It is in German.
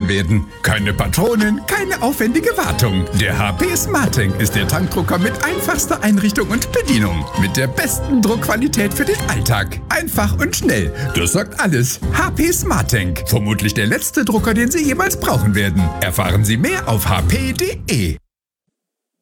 werden. Keine Patronen, keine aufwendige Wartung. Der HP SmartTank ist der Tankdrucker mit einfachster Einrichtung und Bedienung. Mit der besten Druckqualität für den Alltag. Einfach und schnell. Das sagt alles. HP SmartTank. Vermutlich der letzte Drucker, den Sie jemals brauchen werden. Erfahren Sie mehr auf hp.de.